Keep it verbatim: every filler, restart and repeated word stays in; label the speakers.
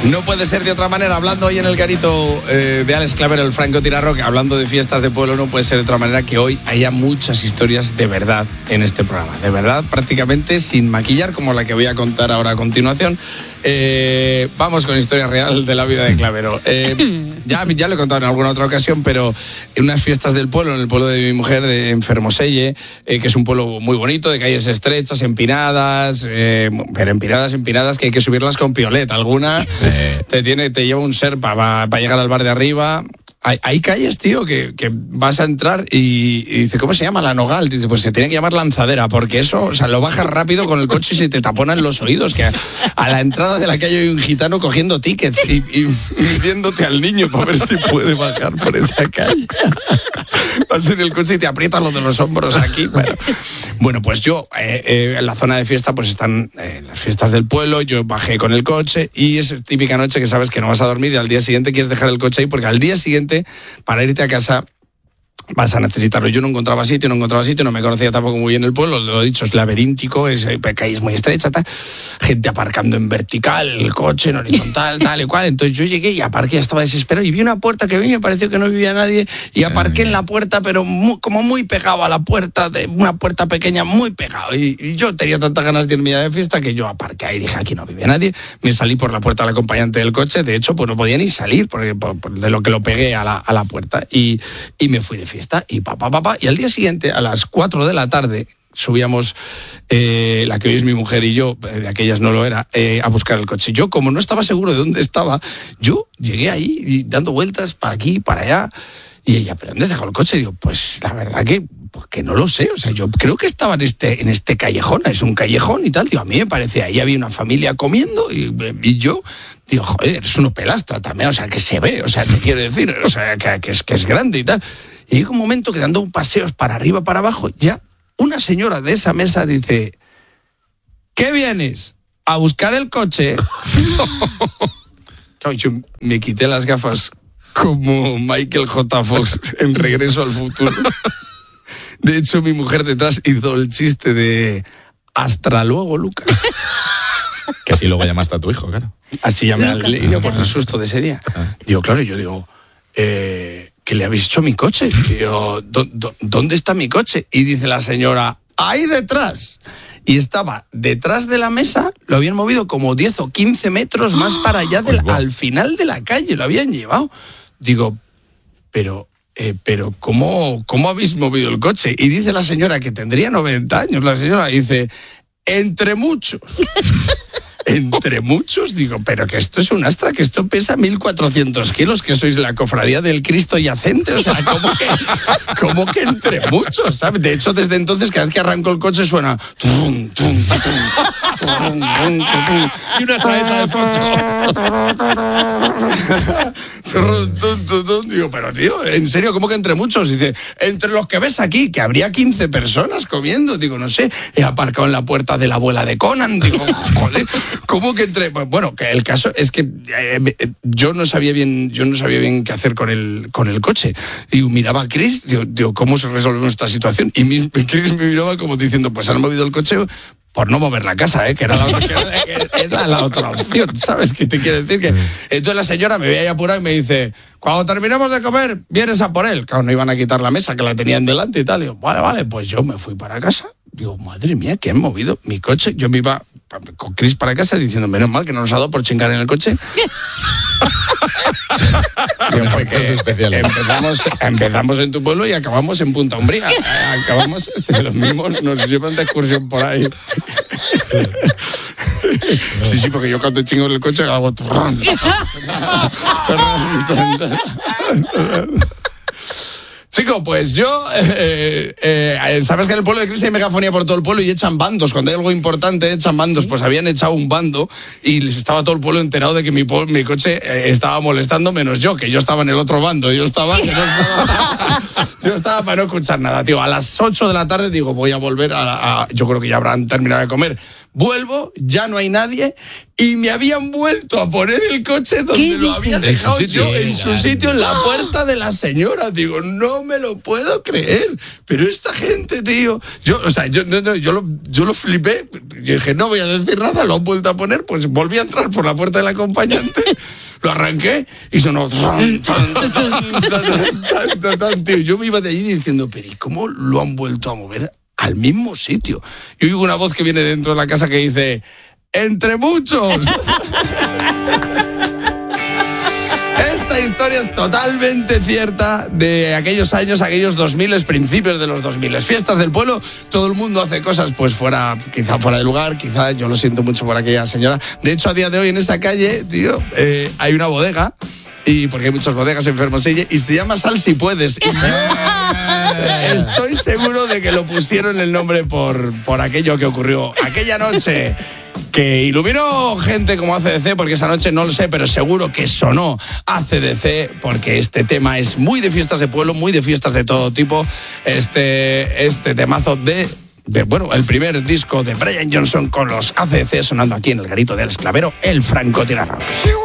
Speaker 1: No puede ser de otra manera, hablando hoy en el garito eh, de Alex Clavero, el Franco Tirarro, hablando de fiestas de pueblo, no puede ser de otra manera que hoy haya muchas historias de verdad en este programa. De verdad, prácticamente sin maquillar, como la que voy a contar ahora a continuación. Eh, vamos con historia real de la vida de Clavero. Eh, ya, ya lo he contado en alguna otra ocasión, pero en unas fiestas del pueblo, en el pueblo de mi mujer, de en Fermoselle, eh, que es un pueblo muy bonito, de calles estrechas, empinadas, eh, pero empinadas, empinadas, que hay que subirlas con piolet. Alguna eh, te tiene, te lleva un serpa para pa llegar al bar de arriba. Hay, hay calles, tío, que, que vas a entrar y, y dice, ¿cómo se llama? La Nogal. Dice, pues se tiene que llamar Lanzadera, porque eso, o sea, lo bajas rápido con el coche y se te taponan los oídos, que a, a la entrada de la calle hay un gitano cogiendo tickets y, y, y viéndote al niño para ver si puede bajar por esa calle. Vas en el coche y te aprietas lo de los hombros aquí. Bueno, bueno pues yo, eh, eh, en la zona de fiesta, pues están eh, las fiestas del pueblo, yo bajé con el coche y es típica noche que sabes que no vas a dormir y al día siguiente quieres dejar el coche ahí, porque al día siguiente para irte a casa vas a necesitarlo. Yo no encontraba sitio, no encontraba sitio, no me conocía tampoco muy bien el pueblo, lo he dicho, es laberíntico, es, calles muy estrechas, tal, gente aparcando en vertical, el coche en horizontal, tal y cual. Entonces yo llegué y aparqué, estaba desesperado y vi una puerta que vi, me pareció que no vivía nadie y aparqué en la puerta, pero muy, como muy pegado a la puerta, de una puerta pequeña, muy pegado. Y, y yo tenía tantas ganas de irme de fiesta que yo aparqué ahí y dije, aquí no vive nadie. Me salí por la puerta del acompañante del coche, de hecho, pues no podía ni salir porque, por, por, de lo que lo pegué a la, a la puerta y, y me fui de fiesta. Y papá, papá, y al día siguiente, a las cuatro de la tarde, subíamos, eh, la que hoy es mi mujer y yo, de aquellas no lo era, eh, a buscar el coche. Yo, como no estaba seguro de dónde estaba, yo llegué ahí y dando vueltas para aquí, para allá, y ella, ¿pero dónde dejó el coche? Y digo, pues la verdad que, pues, que no lo sé, o sea, yo creo que estaba en este, en este callejón, es un callejón y tal. Digo, a mí me parecía, ahí había una familia comiendo y, y yo... Digo, joder, eres uno pelastra también, o sea, que se ve, o sea, te quiero decir, o sea, que, que, es, que es grande y tal. Y llega un momento que dando un paseo para arriba, para abajo, ya una señora de esa mesa dice, ¿qué vienes? ¿A buscar el coche? Yo me quité las gafas como Michael J. Fox en Regreso al Futuro. De hecho, mi mujer detrás hizo el chiste de hasta luego, Lucas.
Speaker 2: Que así luego llamaste a tu hijo, claro.
Speaker 1: Así llamé al niño por el susto de ese día. Digo, claro, yo digo, eh, ¿qué le habéis hecho a mi coche? Digo, ¿dónde está mi coche? Y dice la señora, ahí detrás. Y estaba detrás de la mesa, lo habían movido como diez o quince metros más para allá, del, al final de la calle, lo habían llevado. Digo, pero... Eh, pero ¿cómo, ¿cómo habéis movido el coche? Y dice la señora, que tendría noventa años, la señora dice, entre muchos. Entre muchos, digo, pero que esto es un Astra, que esto pesa mil cuatrocientos kilos, que sois la cofradía del Cristo yacente, o sea, ¿cómo que, cómo que entre muchos? ¿Sabes? De hecho, desde entonces, cada vez que arranco el coche suena... Tum, tum, tum, tum, tum, tum, tum,
Speaker 2: y una saeta de
Speaker 1: fondo. Digo, pero tío, en serio, ¿cómo que entre muchos? Dice, entre los que ves aquí, que habría quince personas comiendo. Digo, no sé, he aparcado en la puerta de la abuela de Conan. Digo, joder, ¿cómo que entre? Bueno, que el caso es que eh, yo no sabía bien, yo no sabía bien qué hacer con el, con el coche. Y miraba a Chris, digo, digo, ¿cómo se resolvemos esta situación? Y mi, Chris me miraba como diciendo, pues han movido el coche por no mover la casa, ¿eh? que, era la, que era, que era la otra opción, ¿sabes qué te quiere decir? Que entonces la señora me veía ahí apurada y me dice, cuando terminemos de comer, vienes a por él. Claro, no iban a quitar la mesa, que la tenían delante y tal. Y digo, vale, vale, pues yo me fui para casa. Digo, madre mía, que han movido mi coche. Yo me iba con Chris para casa diciendo, menos mal que no nos ha dado por chingar en el coche.
Speaker 2: Efectos especiales.
Speaker 1: Empezamos, empezamos en tu pueblo y acabamos en Punta Umbría. Acabamos, los mismos nos llevan de excursión por ahí. Sí, sí, porque yo cuando chingo en el coche hago... Chico, pues yo, eh, eh, sabes que en el pueblo de Cristo hay megafonía por todo el pueblo y echan bandos. Cuando hay algo importante, echan bandos. Pues habían echado un bando y les estaba todo el pueblo enterado de que mi, mi coche eh, estaba molestando, menos yo, que yo estaba en el otro bando. Yo estaba, yo estaba, yo estaba para no escuchar nada, tío. A las ocho de la tarde digo, voy a volver a, a... Yo creo que ya habrán terminado de comer. vuelvo, ya no hay nadie y me habían vuelto a poner el coche donde lo había dejado yo, en su sitio, en la puerta de la señora. Digo, no me lo puedo creer, pero esta gente, tío, yo, o sea, yo, no, no, yo, lo, yo lo flipé, yo dije, no voy a decir nada, lo han vuelto a poner, pues volví a entrar por la puerta del acompañante, lo arranqué y sonó tan, tan, tan, tan, tan, tan, tan, tío. Yo me iba de allí diciendo, pero ¿y cómo lo han vuelto a mover al mismo sitio? Y oigo una voz que viene dentro de la casa que dice, entre muchos. Esta historia es totalmente cierta de aquellos años, aquellos dos mil, principios de los dos mil. Fiestas del pueblo, todo el mundo hace cosas pues fuera, quizá fuera de lugar, quizá yo lo siento mucho por aquella señora. De hecho, a día de hoy en esa calle, tío, eh, hay una bodega. Y porque hay muchas bodegas en Fermoselle y se llama Sal Si Puedes. Y yo estoy seguro de que lo pusieron el nombre por, por aquello que ocurrió aquella noche, que iluminó gente como A C D C, porque esa noche no lo sé, pero seguro que sonó A C D C, porque este tema es muy de fiestas de pueblo, muy de fiestas de todo tipo. Este, este temazo de... De, bueno, el primer disco de Brian Johnson con los A C D C sonando aquí en el garito de Alex Clavero, el francotirador.